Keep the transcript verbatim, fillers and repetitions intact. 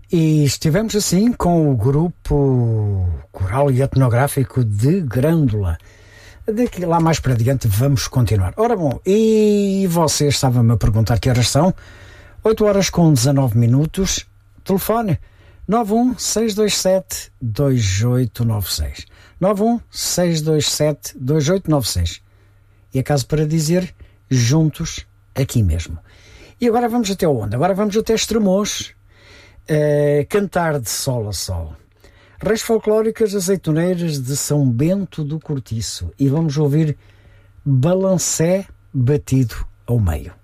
E estivemos assim com o grupo coral e etnográfico de Grândola. Daqui lá mais para diante vamos continuar. Ora bom, e você estava-me a perguntar que horas são? oito horas com dezanove minutos. Telefone nove um seis dois sete dois oito nove seis. nove um seis dois sete dois oito nove seis. E acaso para dizer, juntos aqui mesmo. E agora vamos até onde? Agora vamos até Estremoz. Uh, cantar de sol a sol. Reis folclóricas azeitoneiras de São Bento do Cortiço. E vamos ouvir Balancé batido ao meio.